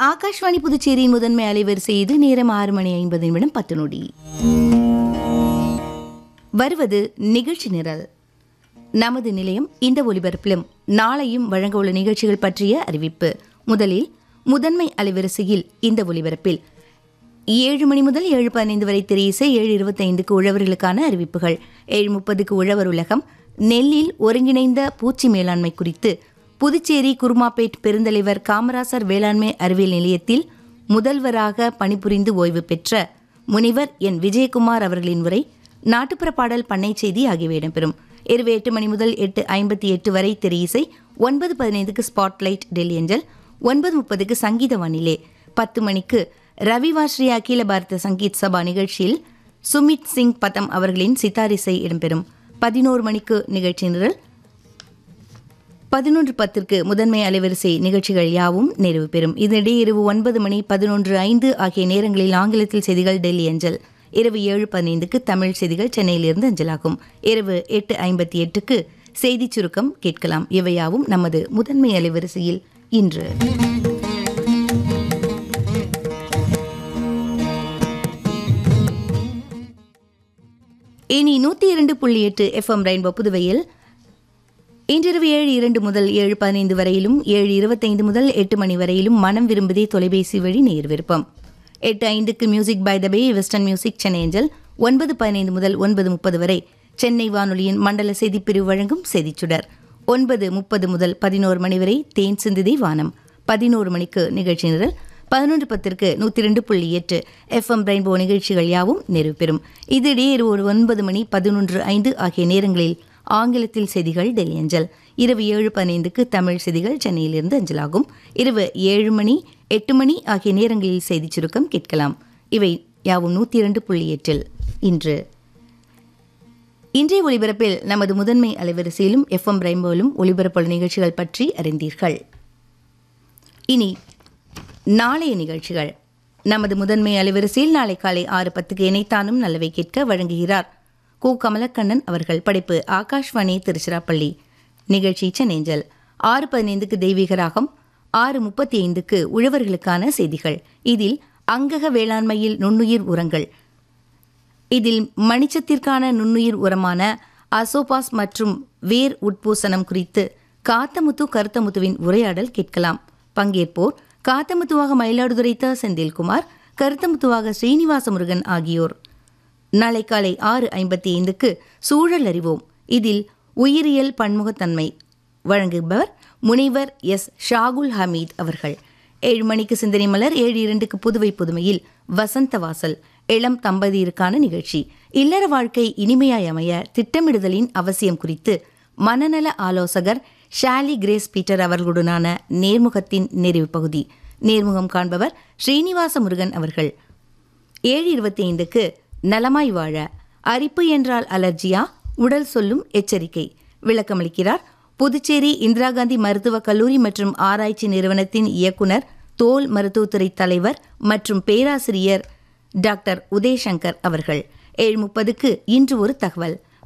ஆகாஷ்வாணி புதுச்சேரியின் முதன்மை அலைவரிசை இது. நேரம் 6:50 வருவது நிகழ்ச்சி நிரல். நமது நிலையம் இந்த ஒலிபரப்பிலும் நாளையும் வழங்க உள்ள நிகழ்ச்சிகள் பற்றிய அறிவிப்பு. முதலில் முதன்மை அலைவரிசையில் இந்த ஒலிபரப்பில் 7 மணி முதல் 7:15 வரை திரையிசை, 7:25 உழவர்களுக்கான அறிவிப்புகள், 7:30 உழவர் உலகம், நெல்லில் ஒருங்கிணைந்த பூச்சி மேலாண்மை குறித்து புதுச்சேரி குருமாப்பேட் பெருந்தலைவர் காமராசர் வேளாண்மை அறிவியல் நிலையத்தில் முதல்வராக பணிபுரிந்து ஓய்வு பெற்ற முனிவர் என் விஜயகுமார் அவர்களின் உரை, நாட்டுப்புற பாடல், பண்ணை செய்தி ஆகியவை இடம்பெறும். இரவு 8 மணி முதல் 8:58 வரை திரையிசை, 9:15 ஸ்பாட்லைட் டெல்லி அஞ்சல், 9:30 சங்கீத வானிலை, 10 மணிக்கு ரவிவாஸ்ரீ அகில பாரத சங்கீத் சபா நிகழ்ச்சியில் சுமித் சிங் பதம் அவர்களின் சித்தாரிசை இடம்பெறும். 11 மணிக்கு நிகழ்ச்சி நிரல். 11:10 முதன்மை அலைவரிசை நிகழ்ச்சிகள் யாவும் நிறைவு பெறும். இதனிடையே இரவு 9 மணி 11:05 ஆகிய நேரங்களில் ஆங்கிலத்தில் செய்திகள் டெல்லி அஞ்சல். இரவு 7:15 தமிழ் செய்திகள் சென்னையிலிருந்து அஞ்சலாகும். இரவு 8:58 செய்தி சுருக்கம் கேட்கலாம். இவையாவும் நமது முதன்மை அலைவரிசையில் இன்று. இனி 102.8 FM ரெயின்போ புதுவையில் இன்றிரவு 7:02 முதல் 7:15 வரையிலும், 7:25 முதல் 8 மணி வரையிலும் மனம் விரும்புதே தொலைபேசி வழி நேர் விருப்பம். 8:05 music by the pay western music Chennai அஞ்சல். 9:15 முதல் 9:30 வரை சென்னை வானொலியின் மண்டல செய்திப்பிரிவு வழங்கும் செய்திச்சுடர். 9:30 முதல் 11 மணி வரை தேன் சிந்துதி வானம். 11 மணிக்கு நிகழ்ச்சி நிரல். 11:10 102.8 FM ரெயின்போ நிகழ்ச்சிகள் யாவும் நிறைவு பெறும். இதிடையே ஒரு 9 மணி 11:05 ஆகிய நேரங்களில் ஆங்கிலத்தில் செய்திகள் டெல்லி அஞ்சல். இரவு 7:15 தமிழ் செய்திகள் சென்னையிலிருந்து அஞ்சலாகும். இரவு 7 மணி 8 மணி ஆகிய நேரங்களில் செய்தி சுருக்கம் கேட்கலாம். இவை யாவும் 102.8 இன்று. இன்றைய ஒலிபரப்பில் நமது முதன்மை அலைவரிசையிலும் FM ரெயின்போவிலும் ஒலிபரப்புள்ள நிகழ்ச்சிகள் பற்றி அறிந்தீர்கள். இனி நாளைய நிகழ்ச்சிகள். நமது முதன்மை அலைவரிசையில் நாளை காலை 6:10 இணைத்தானும் நல்லவை கேட்க வழங்குகிறார் கு கமலக்கண்ணன் அவர்கள். படைப்பு ஆகாஷ்வாணி திருச்சிராப்பள்ளி. நிகழ்ச்சி சென்னேஞ்சல். 6:15 தெய்வீக ராகம். 6:35 உழவர்களுக்கான செய்திகள். இதில் அங்கக வேளாண்மையில் நுண்ணுயிர் உரங்கள், இதில் மணிச்சத்திற்கான நுண்ணுயிர் உரமான அசோபாஸ் மற்றும் வேர் உட்பூசணம் குறித்து காத்தமுத்து கருத்தமுத்துவின் உரையாடல் கேட்கலாம். பங்கேற்போர் காத்தமுத்துவாக மயிலாடுதுறை த. செந்தில்குமார், கருத்தமுத்துவாக ஸ்ரீனிவாச முருகன் ஆகியோர். நாளை காலை 6:55 சூழல் அறிவோம். இதில் உயிரியல் பன்முகத்தன்மை வழங்குபவர் முனைவர் எஸ். ஷாகுல் ஹமீத் அவர்கள். 7 மணிக்கு சிந்தனை மலர். 7:02 புதுவை புதுமையில் வசந்த வாசல் இளம் தம்பதியருக்கான நிகழ்ச்சி. இல்லற வாழ்க்கை இனிமையாய் அமைய திட்டமிடுதலின் அவசியம் குறித்து மனநல ஆலோசகர் ஷாலி கிரேஸ் பீட்டர் அவர்களுடனான நேர்முகத்தின் நிறைவு பகுதி. நேர்முகம் காண்பவர் ஸ்ரீனிவாச முருகன் அவர்கள். 7:25 நலமாய் வாழ, அரிப்பு என்றால் அலர்ஜியா, உடல் சொல்லும் எச்சரிக்கை, விளக்கமளிக்கிறார் புதுச்சேரி இந்திரா காந்தி மருத்துவக் கல்லூரி மற்றும் ஆராய்ச்சி நிறுவனத்தின் இயக்குனர், தோல் மருத்துவத்துறை தலைவர் மற்றும் பேராசிரியர் டாக்டர் உதயசங்கர் அவர்கள். 7:30 இன்று ஒரு தகவல்.